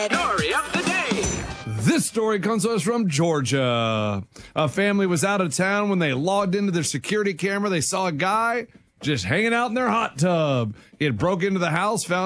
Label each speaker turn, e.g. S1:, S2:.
S1: Story of the day.
S2: This story comes to us from Georgia. A family was out of town when they logged into their security camera. They saw a guy just hanging out in their hot tub. He had broke into the house, found